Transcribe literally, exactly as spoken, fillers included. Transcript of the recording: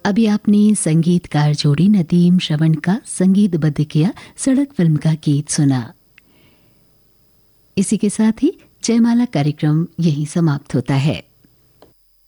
अभी आपने संगीतकार जोड़ी नदीम श्रवण का संगीतबद्ध किया सड़क फिल्म का गीत सुना। इसी के साथ ही जयमाला कार्यक्रम यहीं समाप्त होता है।